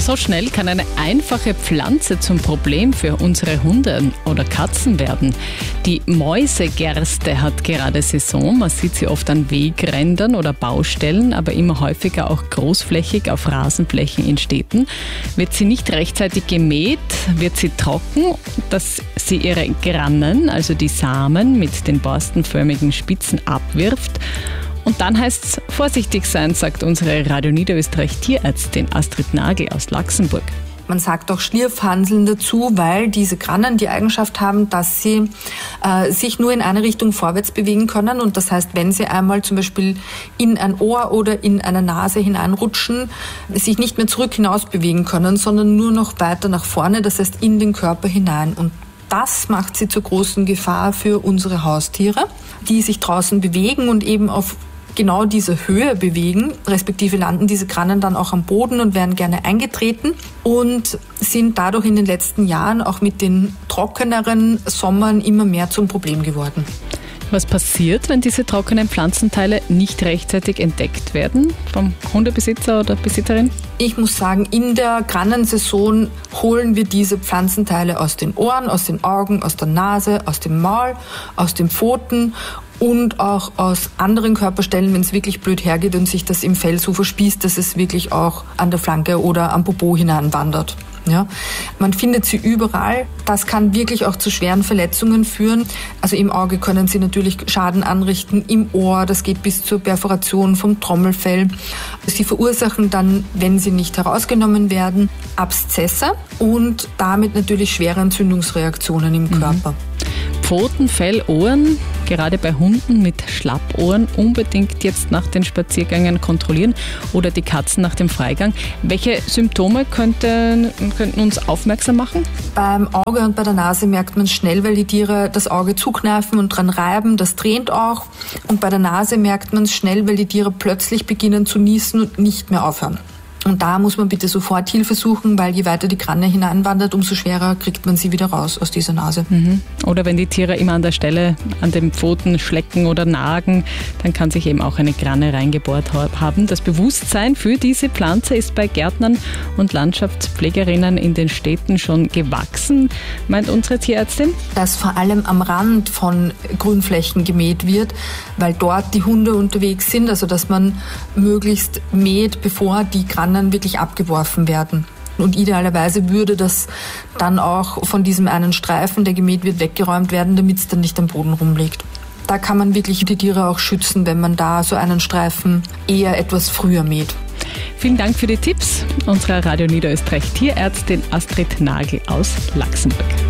So schnell kann eine einfache Pflanze zum Problem für unsere Hunde oder Katzen werden. Die Mäusegerste hat gerade Saison. Man sieht sie oft an Wegrändern oder Baustellen, aber immer häufiger auch großflächig auf Rasenflächen in Städten. Wird sie nicht rechtzeitig gemäht, wird sie trocken, dass sie ihre Grannen, also die Samen mit den borstenförmigen Spitzen, abwirft. Und dann heißt es vorsichtig sein, sagt unsere Radio Niederösterreich Tierärztin Astrid Nagel aus Laxenburg. Man sagt auch Schlierfhanseln dazu, weil diese Grannen die Eigenschaft haben, dass sie sich nur in eine Richtung vorwärts bewegen können. Und das heißt, wenn sie einmal zum Beispiel in ein Ohr oder in eine Nase hineinrutschen, sich nicht mehr zurück hinaus bewegen können, sondern nur noch weiter nach vorne, das heißt in den Körper hinein. Und das macht sie zur großen Gefahr für unsere Haustiere, die sich draußen bewegen und eben auf genau diese Höhe bewegen, respektive landen diese Grannen dann auch am Boden und werden gerne eingetreten und sind dadurch in den letzten Jahren auch mit den trockeneren Sommern immer mehr zum Problem geworden. Was passiert, wenn diese trockenen Pflanzenteile nicht rechtzeitig entdeckt werden vom Hundebesitzer oder Besitzerin? Ich muss sagen, in der Grannensaison holen wir diese Pflanzenteile aus den Ohren, aus den Augen, aus der Nase, aus dem Maul, aus den Pfoten und auch aus anderen Körperstellen, wenn es wirklich blöd hergeht und sich das im Fell so verspießt, dass es wirklich auch an der Flanke oder am Popo hineinwandert. Ja, man findet sie überall. Das kann wirklich auch zu schweren Verletzungen führen. Also im Auge können sie natürlich Schaden anrichten, im Ohr, das geht bis zur Perforation vom Trommelfell. Sie verursachen dann, wenn sie nicht herausgenommen werden, Abszesse und damit natürlich schwere Entzündungsreaktionen im Körper. Pfoten, Fell, Ohren, gerade bei Hunden mit Schlappohren unbedingt jetzt nach den Spaziergängen kontrollieren oder die Katzen nach dem Freigang. Welche Symptome könnten uns aufmerksam machen? Beim Auge und bei der Nase merkt man schnell, weil die Tiere das Auge zukneifen und dran reiben, das tränt auch. Und bei der Nase merkt man es schnell, weil die Tiere plötzlich beginnen zu niesen und nicht mehr aufhören. Und da muss man bitte sofort Hilfe suchen, weil je weiter die Granne hineinwandert, umso schwerer kriegt man sie wieder raus aus dieser Nase. Oder wenn die Tiere immer an der Stelle an den Pfoten schlecken oder nagen, dann kann sich eben auch eine Granne reingebohrt haben. Das Bewusstsein für diese Pflanze ist bei Gärtnern und Landschaftspflegerinnen in den Städten schon gewachsen, meint unsere Tierärztin. Dass vor allem am Rand von Grünflächen gemäht wird, weil dort die Hunde unterwegs sind, also dass man möglichst mäht, bevor die Grannen wirklich abgeworfen werden. Und idealerweise würde das dann auch von diesem einen Streifen, der gemäht wird, weggeräumt werden, damit es dann nicht am Boden rumliegt. Da kann man wirklich die Tiere auch schützen, wenn man da so einen Streifen eher etwas früher mäht. Vielen Dank für die Tipps. Unsere Radio Niederösterreich Tierärztin Astrid Nagel aus Laxenburg.